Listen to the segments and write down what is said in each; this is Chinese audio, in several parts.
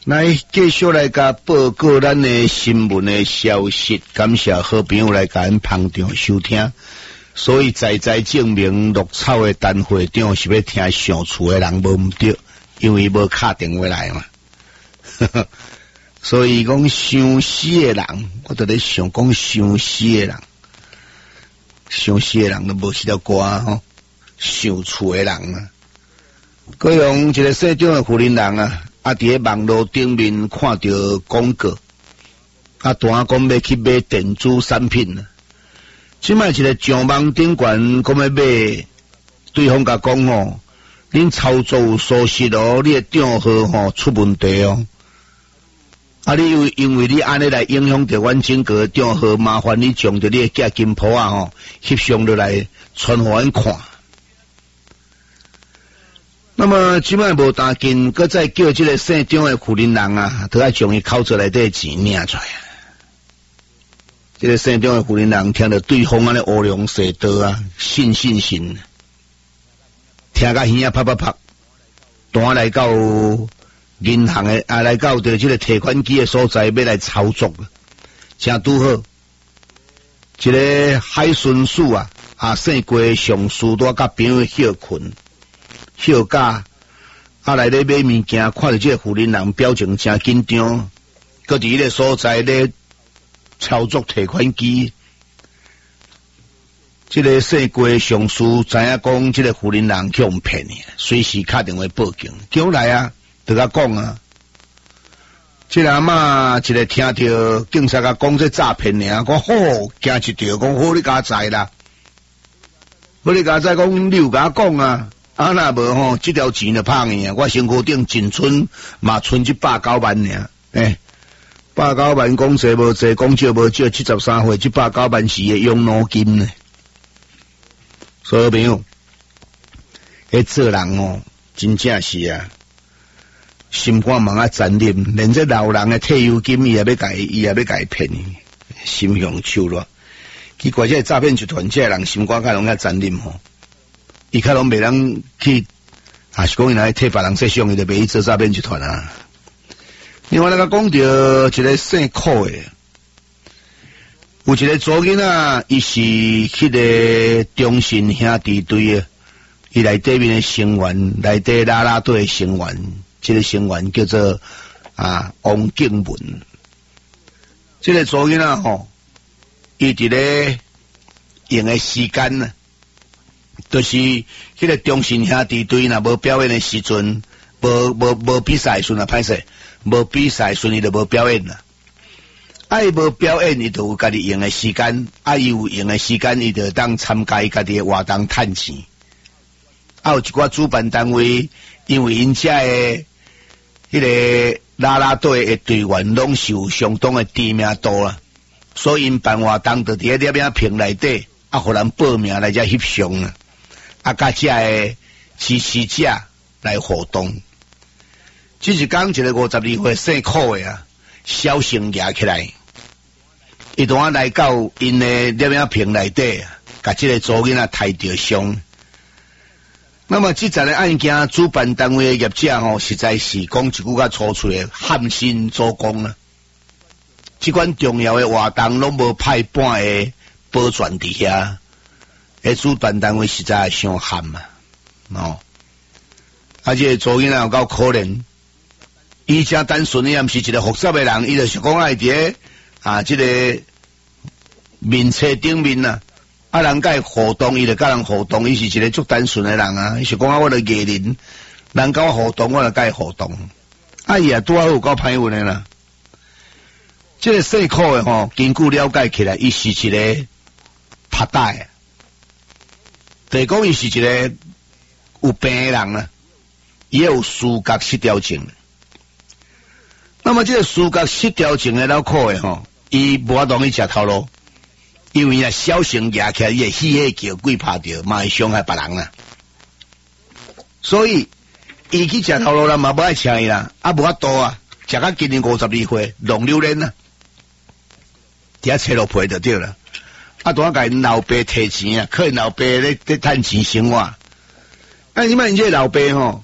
来继续来甲报告咱的新闻的消息，感谢好朋友来甲咱捧场收听。所以在证明绿草的陈会长是要听上厝的人无毋对，因为无敲电话来嘛。所以讲想死的人，我就咧想讲想死的人，想死的人都无迄条歌吼，想厝的人啊。各样一个社长的富人人啊。伫咧网络顶面看到广告，单讲要去买电子产品啊。即摆一个上网顶管讲要买，对方甲讲吼，恁操作有疏失哦，你的账号吼出问题哦。你因为你安尼来影响着阮整个账号，麻烦你将着你的假金铺啊吼，翕相落来传互阮看。那么即摆无打紧，搁再叫即个姓张的富人人啊，都要将伊口罩内底钱领出来。即个姓张的富人人听到对方安尼乌龙蛇道啊，信，听甲耳啊啪，单来到银行的来到着即个提款机的所在，要来操作，正拄好。一个海巡署姓郭上司都甲朋友休困。休假来咧买物件，看到这个富人人表情真紧张，搁伫迄个所在咧操作提款机。这个姓郭上司知影讲，这个富人人去互骗去，随时打电话报警，叫来啊，就甲讲啊。这个阿嬷一个听到警察甲讲这诈骗尔，讲好惊一跳，讲好你家知啦，好你家知讲你有甲讲啊。若无吼，这条钱就拍硬啊！我身躯顶净存嘛存190万尔，190万讲济无济，讲少无少，73岁190万是个养老金呢。所以朋友，做人哦，真正是啊，心肝毛啊残忍，连这老人的退休金伊也要甲伊骗，心向手软。奇怪，这个诈骗集团，这个人心肝较拢较残忍吼。伊较拢袂人去，是讲伊来替别人设想，伊就袂去做诈骗集团啊。另外，咱讲到一个姓寇的，有一个左囡仔，伊是迄个中信兄弟队的，伊内底面的成员，内底啦啦队的成员，这个成员叫做王敬文。这个左囡仔吼，伊伫咧用的时间呢？就是迄个中信兄弟队若无表演的时阵，无比赛时阵歹势，无比赛时阵伊就无表演啦。伊无表演，伊就有家己用的时间，伊有用的时间，伊就当参加伊家己的活动趁钱。有一寡主办单位，因为因遮的迄个啦啦队的队员拢是有相当的知名度啦，所以因办活动就伫咧摄影屏内底，互人报名来遮翕相啊。甲遮的支持者来互动，这是讲一个52岁姓寇的小生举起来，伊当来到因的摄影屏内底，甲这个左囡仔抬着相。那么这个案件主办单位的业者吼，实在是讲一句较粗脆的憾心做工啦。这款重要的活动拢无派半个保全伫遐。主办单位实在伤憾嘛，这个左囡仔有够可怜，伊真单纯，伊也毋是一个复杂的人，伊就是讲爱伫这个面册顶面人甲伊互动，伊就甲人互动，伊是一个足单纯的人啊，伊是讲我的艺人，人甲我互动，我就甲伊互动，伊也拄好有够歹运的啦。这个姓寇的吼，根据了解起来，伊是一个拍打的。就是讲伊是一个有病的人啊，伊有视觉失调症。那么这个视觉失调症的老苦的吼，伊无法度去食头路，因为小声举起来，伊会喜气叫鬼拍着，嘛会伤害别人啦。所以伊去食头路啦，嘛无爱请伊啦，无法度食到今年52岁，long榴莲伫遐切落皮就对啦。当甲因老爸摕钱靠因老爸咧趁钱生活。你这个老爸吼，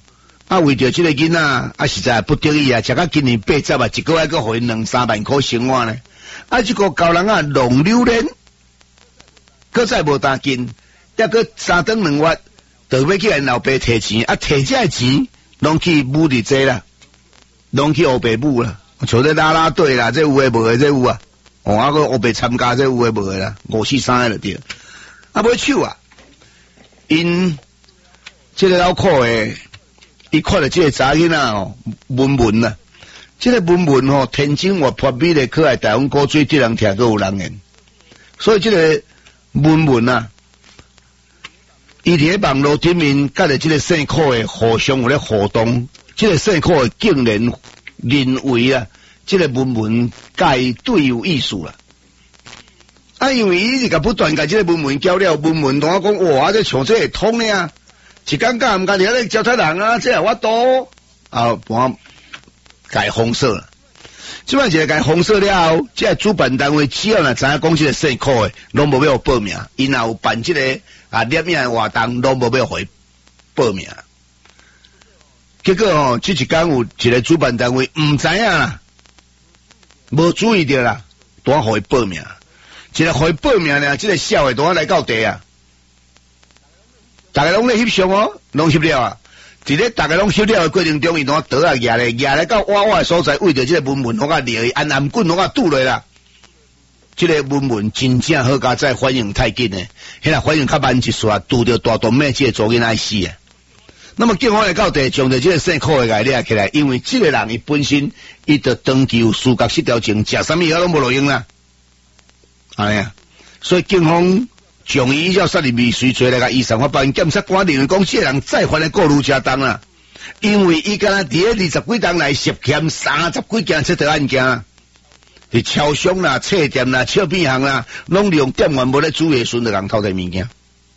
啊，为着这个囡仔啊，实在不得已啊，食到今年80啊，一个月佫互因2-3万块生活呢。啊，这个高人啊，弄榴莲，佫再无当紧，抑佫3顿2月，就要去因老爸摕钱，啊，摕这钱，拢去舞伫这啦，拢去黑白舞啦，像这啦啦队啦，这有诶无诶，这有啊，哦，啊个黑白参加这有诶无诶啦，543个就对。啊，买手啊，因这个老苦诶。伊看到这个查囡仔哦，文文啊，这个文文哦，天真活泼美丽可爱，台湾古水对人听都有人缘，所以这个文文啊，伊伫咧网络顶面，甲着这个姓苦诶互相有咧互动，这个姓苦诶竟然认为啊，这个文文甲伊对有意思啦。啊，因为伊是甲不断甲这个文文交了，文文同我讲，哇，这像这会通呢啊！是感觉毋甘伫咧教他人啊，这我多啊，我改封锁了。即摆一个改封锁了后，即个主办单位只要若知影讲即个姓苦诶，拢无要报名，因若有办即个啊摄影活动，拢无要回报名。结果哦，即一天有一个主办单位毋知影啦，无注意到啦，多互伊报名，一个互伊报名呢，即个社会多来到地啊。大家拢咧翕相哦，拢翕了啊！伫咧大家拢翕了的过程中，伊当倒啊举咧到歪歪的所在，为着这个文文，我甲掠安暗棍，我甲拄落啦。这个文文真正好加在反应太紧呢，迄个反应较慢一撮，拄着大动脉这个左肩爱死啊！那么警方来到地，将着这个姓苦的给掠起来，因为这个人伊本身伊就长期有思觉失调症，食啥物药拢无路用啦，哎呀，所以警方。将伊要杀入未遂罪来甲医生法办检察官认为讲，这个人再犯的过愈加重啦，因为伊敢若伫咧20几档来涉嫌30几件窃盗案件，伫超商啦、册店啦、笑片行啦，拢利用店员无咧注意顺着人偷摕物件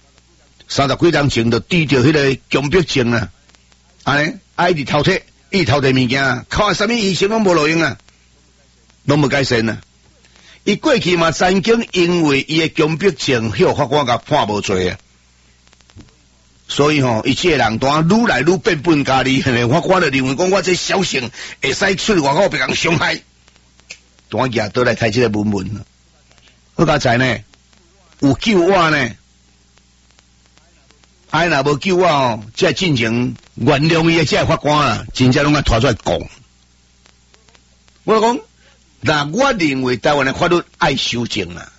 ，30几档前就抵着迄个强迫症啦，安尼啊一直偷摕物件，靠啥物医生拢无路用啊，拢无改善啊。伊过去嘛，曾经因为伊的强迫症，许法官甲判无罪啊，所以伊这个人当愈来愈变本加厉，法官就认为讲，我这小性会使出外口被人伤害，当日倒来睇这个文文，好加在呢，有救我呢，若无救我哦，这进程原谅伊的这个法官啊，真正拢甲拖出来讲，我讲。那我认为台湾的法律爱修正啦。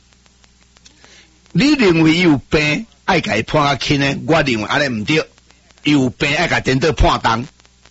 你认为有病爱甲伊判较轻呢？我认为安尼毋对，有病爱甲颠倒判重。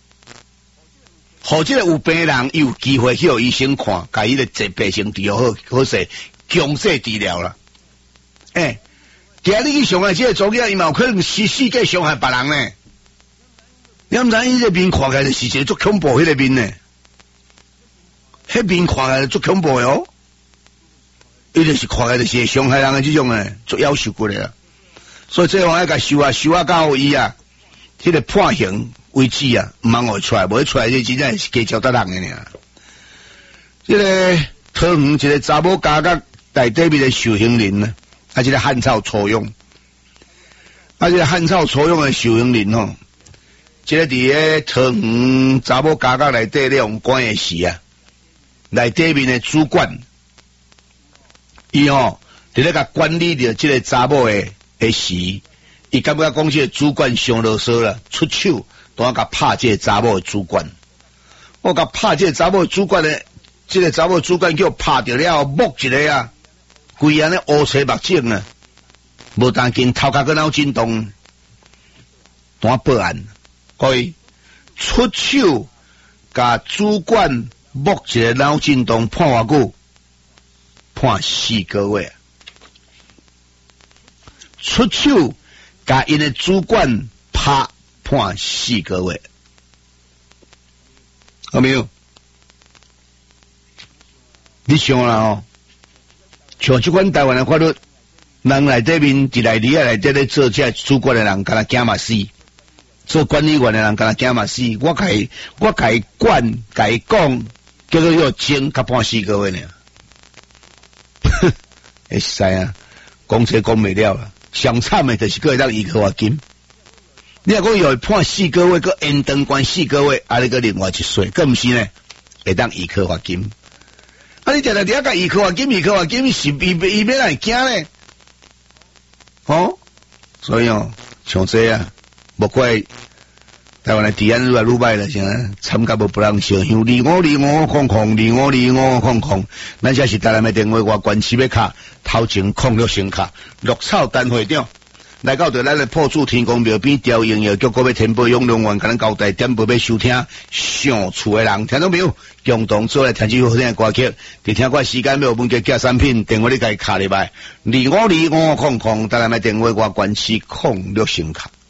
或者有病的人有机会去互医生看，甲伊的疾病先治疗好势，强势治疗啦。今日去伤害这个祖囝，伊嘛有可能世界伤害别人呢。你毋知伊个面看起来就是一个足恐怖迄个面呢？迄面看起来足恐怖的哦，伊就是看起来就是伤害人的这种诶，足夭寿过来啦。所以这方要甲收啊到伊啊，迄个判刑为止啊，毋通互出来，无出来这真正是加招得人的尔。这个桃园一个查某家甲内底面的受刑人呢，啊，这个汉草初用，啊，这个汉草初用的受刑人吼，这个伫咧桃园查某家甲内底咧用关的时啊。内底面的主管，伊伫咧甲管理着这个查某的时，伊感觉讲这个主管上啰嗦啦，出手都要甲拍这个查某的主管。我甲拍这个查某的主管呢，这个查某主管叫拍着了，摸一个啊，规安尼乌青目镜啊，无当紧头壳个脑震动，当报案，可以出手甲主管。目一个脑震动判偌久？判4个月。出手甲因的主管判4个月，好没有？你想啦哦，像这款台湾的法律，人内底面伫内里啊内底咧做这主管的人，敢若惊嘛死。做管理员的人，敢若惊嘛死。我甲伊管，甲伊讲。叫做要刑，甲判4个月呢，会使啊，讲这讲袂了啦。上惨的就是个当医科金， 你若讲要判4个月，搁延长关4个月，啊，你搁另外1岁，搁毋是呢？会当移科罚金。啊，你常常伫遐甲移科罚金，是伊要来惊咧？哦，所以哦，像这啊，莫怪台湾的治安愈来愈歹了，啥参加无不让烧香，252500，252500，咱这是台南的电话外关系要卡，头前06声卡，绿草陈会长。来到咱的破厝天公庙边调营业局，要填报用人员，甲咱交代点报要收听上厝的人，听到没有？共同做来听起好听的歌曲，伫听过时间要有文具寄产品，电话你家己卡入来，252500，台南的电话外关系06声卡。